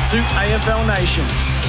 to AFL Nation.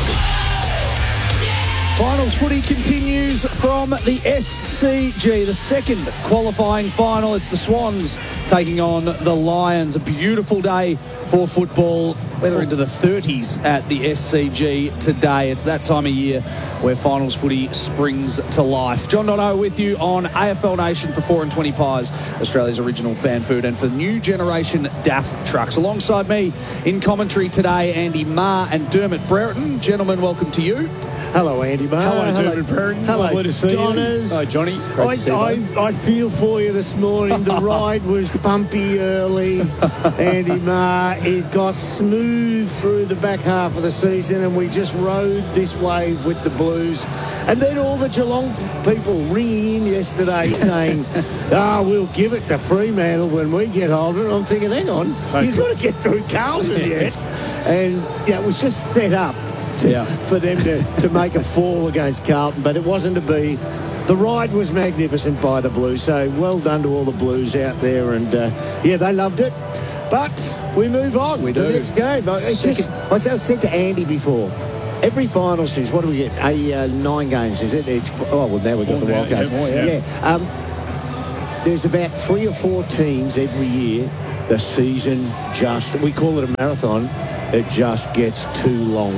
Finals footy continues from the SCG, the second qualifying final. It's the Swans taking on the Lions. A beautiful day for football. Weather into the 30s at the SCG today. It's that time of year where finals footy springs to life. John Dono with you on AFL Nation for 4 and 20 Pies, Australia's original fan food, and for new generation DAF trucks. Alongside me in commentary today, Andy Marr and Dermot Brereton. Gentlemen, welcome to you. Hello, Andy Marr. Hello, Dermot Brereton. Hello, lovely to see Donners. you. Hello, Johnny. Great to see you. I feel for you this morning. The ride was bumpy early, Andy Marr. It got smooth through the back half of the season, and we just rode this wave with the Blues. And then all the Geelong people ringing in yesterday saying, we'll give it to Fremantle when we get hold of it. I'm thinking, hang on, you've got to get through Carlton, yes. And it was just set up for them to make a fall against Carlton, but it wasn't to be. The ride was magnificent by the Blues, so well done to all the Blues out there, and they loved it. But we move on. We do. The next game. I said to Andy before, every final says, what do we get? 9 games, is it? Now we've got the Wildcats. There's about 3 or 4 teams every year. The season we call it a marathon. It just gets too long.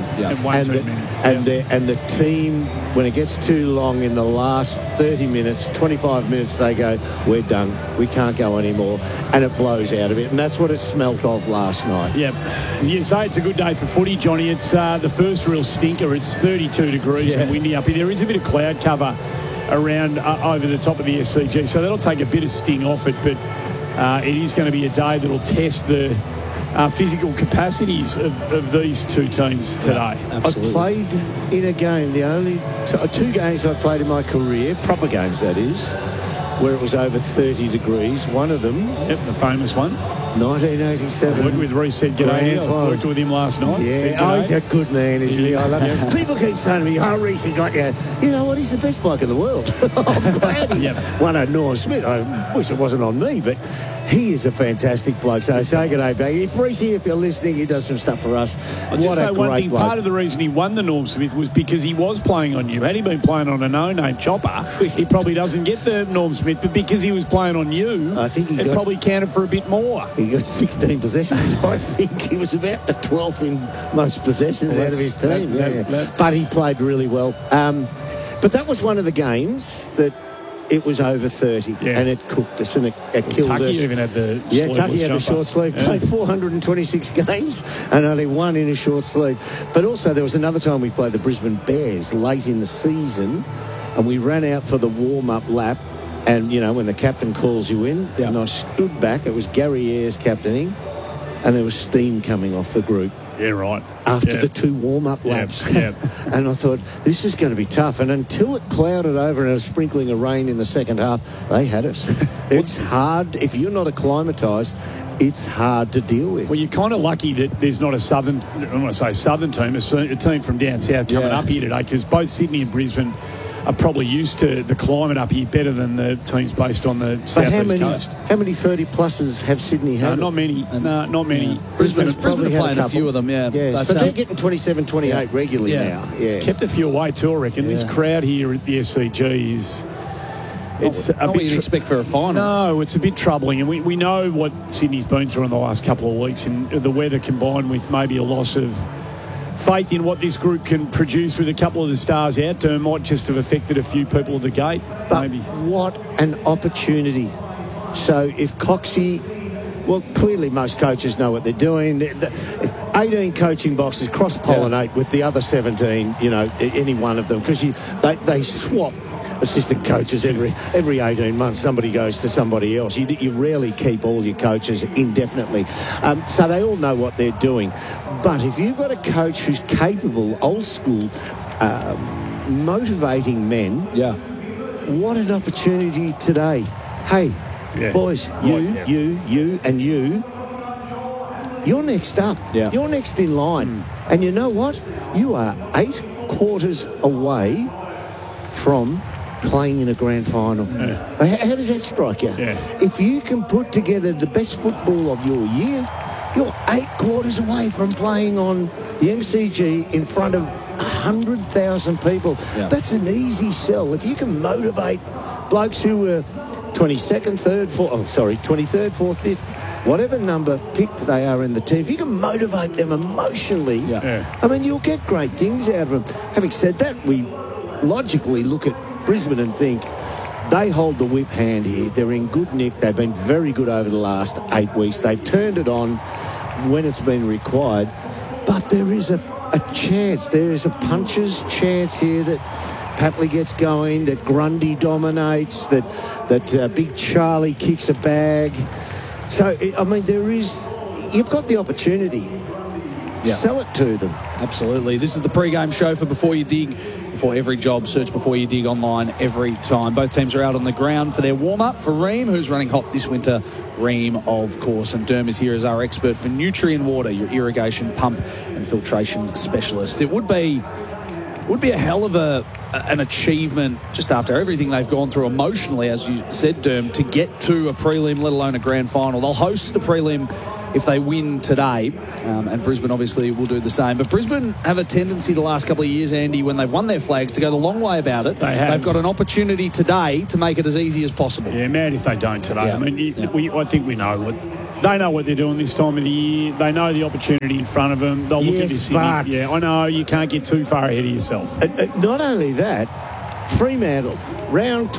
And the team, when it gets too long in the last 30 minutes, 25 minutes, they go, we're done. We can't go anymore. And it blows out of it. And that's what it smelt of last night. Yeah. You say it's a good day for footy, Johnny. It's the first real stinker. It's 32 degrees and windy up here. There is a bit of cloud cover around over the top of the SCG, so that'll take a bit of sting off it. But it is going to be a day that'll test the physical capacities of these two teams today. Absolutely. I played in a game, the only 2 games I've played in my career, proper games that is, where it was over 30 degrees. One of them... Yep, the famous one. 1987. Worked with Reece said g'day. I worked with him last night. Yeah, he's a good man, isn't he? I love him. People keep saying to me, Reece got you. You know what? He's the best bloke in the world. I'm glad he won at Norm Smith. I wish it wasn't on me, but he is a fantastic bloke. So say g'day, back. If Reece, if you're listening, he does some stuff for us. I'll just say one thing. Part of the reason he won the Norm Smith was because he was playing on you. Had he been playing on a no-name chopper, he probably doesn't get the Norm Smith, but because he was playing on you, I think it probably counted for a bit more. He got 16 possessions. I think he was about the 12th in most possessions out of his team. But he played really well. But that was one of the games that it was over 30 and it cooked us and it killed us. Tucky even had the Tucky had the short sleeve. Played 426 games and only 1 in a short sleeve. But also there was another time we played the Brisbane Bears late in the season and we ran out for the warm-up lap. And, when the captain calls you in, and I stood back, it was Gary Ayres captaining, and there was steam coming off the group. Yeah, right. After the 2 warm-up laps. And I thought, this is going to be tough. And until it clouded over and a sprinkling of rain in the second half, they had us. It's hard. If you're not acclimatised, it's hard to deal with. Well, you're kind of lucky that there's not a southern team, a team from down south coming up here today, because both Sydney and Brisbane are probably used to the climate up here better than the teams based on the south-east coast. How many 30-plussers have Sydney had? Not many. Not many. Brisbane's probably playing a few of them, but they're getting 27, 28 regularly now. It's kept a few away too, I reckon. This crowd here at the SCG is... It's not what you'd expect for a final. No, it's a bit troubling. And we know what Sydney's been through in the last couple of weeks, and the weather combined with maybe a loss of faith in what this group can produce with a couple of the stars out there might just have affected a few people at the gate. But what an opportunity. So if Coxie... Well, clearly most coaches know what they're doing. 18 coaching boxes cross-pollinate with the other 17, any one of them, because they swap assistant coaches every 18 months. Somebody goes to somebody else. You rarely keep all your coaches indefinitely. So they all know what they're doing. But if you've got a coach who's capable, old school, motivating men, what an opportunity today. Hey, boys, you, and you, you're next up. You're next in line. And you know what? You are 8 quarters away from playing in a grand final. How does that strike you? If you can put together the best football of your year, you're 8 quarters away from playing on the MCG in front of 100,000 people. Yeah. That's an easy sell. If you can motivate blokes who were 23rd, 4th, 5th, whatever number picked they are in the team, if you can motivate them emotionally, I mean, you'll get great things out of them. Having said that, we logically look at Brisbane and think they hold the whip hand here. They're in good nick. They've been very good over the last 8 weeks. They've turned it on when it's been required. But there is a chance. There is a puncher's chance here that Papley gets going, that Grundy dominates, that Big Charlie kicks a bag. So, I mean, you've got the opportunity. Sell it to them. Absolutely. This is the pre-game show for Before You Dig. Before every job, search Before You Dig online every time. Both teams are out on the ground for their warm-up. For Ream, who's running hot this winter, Ream, of course. And Derm is here as our expert for Nutrien Water, your irrigation pump and filtration specialist. It would be a hell of an achievement just after everything they've gone through emotionally, as you said, Derm, to get to a prelim, let alone a grand final. They'll host the prelim if they win today, and Brisbane obviously will do the same. But Brisbane have a tendency the last couple of years, Andy, when they've won their flags, to go the long way about it. They've got an opportunity today to make it as easy as possible. Yeah, mad if they don't today. Yeah. I mean, I think we know they know what they're doing this time of the year. They know the opportunity in front of them. They'll look at this city. Yeah, I know you can't get too far ahead of yourself. Not only that, Fremantle, round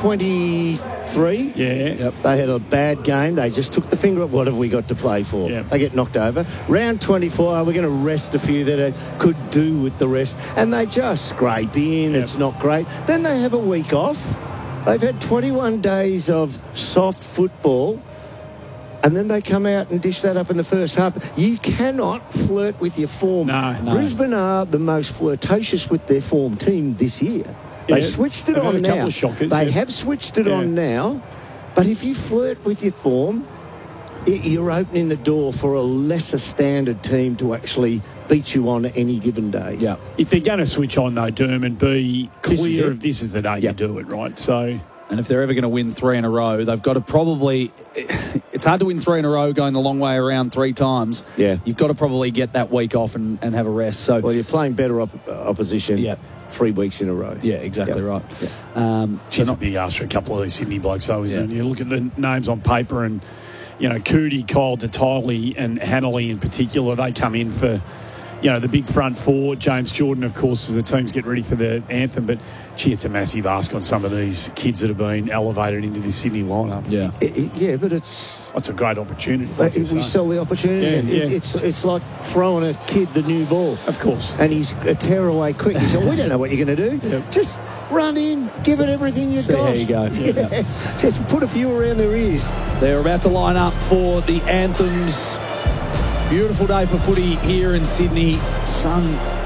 23. They had a bad game. They just took the finger up. What have we got to play for? They get knocked over. Round 24, we're going to rest a few that could do with the rest. And they just scrape in. It's not great. Then they have a week off. They've had 21 days of soft football. And then they come out and dish that up in the first half. You cannot flirt with your form. No. Brisbane are the most flirtatious with their form team this year. They switched it on now. They have switched it on now. But if you flirt with your form, you're opening the door for a lesser standard team to actually beat you on any given day. Yeah. If they're going to switch on, though, Derm, and be clear of this is the day you do it, right? So... And if they're ever going to win 3 in a row, they've got to probably... It's hard to win 3 in a row going the long way around 3 times. Yeah. You've got to probably get that week off and have a rest. So, well, you're playing better opposition 3 weeks in a row. Yeah, exactly right. Yeah. It's a big ask for a couple of these Sydney blokes, though, isn't it? You look at the names on paper and, you know, Cootie, Kyle Detoley and Hanley in particular, they come in for... You know, the big front four, James Jordan, of course, as the teams get ready for the anthem. But, gee, it's a massive ask on some of these kids that have been elevated into this Sydney lineup. Yeah, but it's a great opportunity. We sell the opportunity. It's like throwing a kid the new ball. Of course. And he's a tear away quick. He said, we don't know what you're going to do. Just run in, give it everything you've got. There you go. Just put a few around their ears. They're about to line up for the anthems. Beautiful day for footy here in Sydney. Sun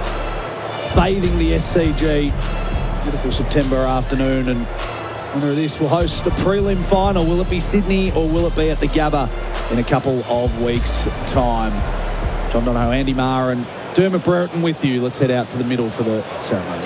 bathing the SCG. Beautiful September afternoon. And winner of this will host the prelim final. Will it be Sydney or will it be at the Gabba in a couple of weeks' time? John Donohoe, Andy Maher and Dermot Brereton with you. Let's head out to the middle for the ceremony.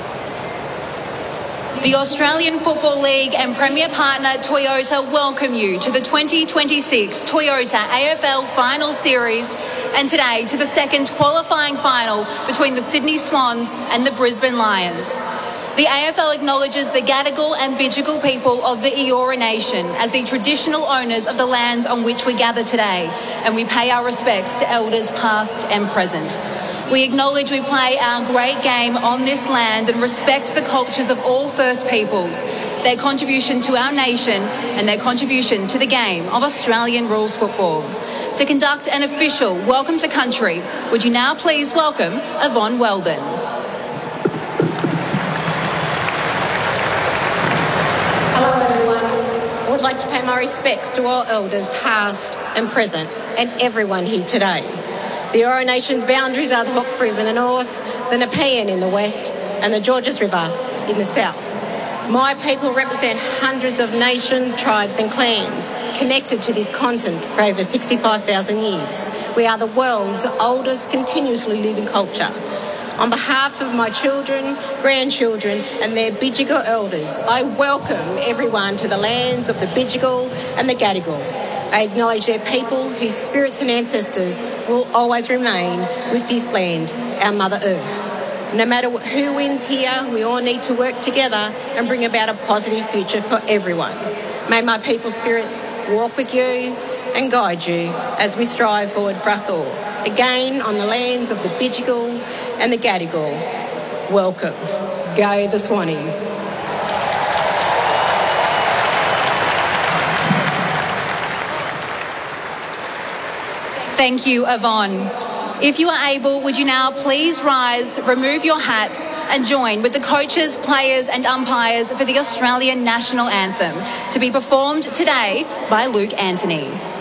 The Australian Football League and Premier Partner Toyota welcome you to the 2026 Toyota AFL Final Series and today to the second qualifying final between the Sydney Swans and the Brisbane Lions. The AFL acknowledges the Gadigal and Bidjigal people of the Eora Nation as the traditional owners of the lands on which we gather today, and we pay our respects to elders past and present. We acknowledge we play our great game on this land and respect the cultures of all First Peoples, their contribution to our nation and their contribution to the game of Australian rules football. To conduct an official welcome to country, would you now please welcome Yvonne Weldon. Hello everyone. I would like to pay my respects to all elders past and present and everyone here today. The Eora Nation's boundaries are the Hawkesbury in the north, the Nepean in the west, and the Georges River in the south. My people represent hundreds of nations, tribes and clans connected to this continent for over 65,000 years. We are the world's oldest continuously living culture. On behalf of my children, grandchildren and their Bidjigal elders, I welcome everyone to the lands of the Bidjigal and the Gadigal. I acknowledge their people whose spirits and ancestors will always remain with this land, our Mother Earth. No matter who wins here, we all need to work together and bring about a positive future for everyone. May my people's spirits walk with you and guide you as we strive forward for us all. Again, on the lands of the Bidjigal and the Gadigal, welcome. Go the Swannies. Thank you, Yvonne. If you are able, would you now please rise, remove your hats and join with the coaches, players and umpires for the Australian National Anthem to be performed today by Luke Anthony.